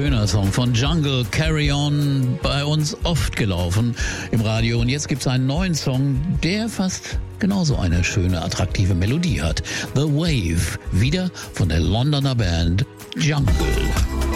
schöner Song von Jungle, Carry On, bei uns oft gelaufen im Radio. Und jetzt gibt es einen neuen Song, der fast genauso eine schöne, attraktive Melodie hat. The Wave, wieder von der Londoner Band Jungle.